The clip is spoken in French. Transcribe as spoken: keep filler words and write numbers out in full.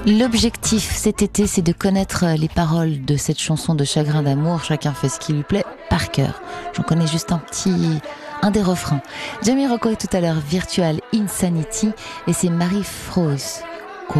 L'objectif cet été, c'est de connaître les paroles de cette chanson de Chagrin d'amour. Chacun fait ce qui lui plaît par cœur. J'en connais juste un petit, un des refrains. Jamiroquai tout à l'heure, Virtual Insanity, et c'est Marie Froese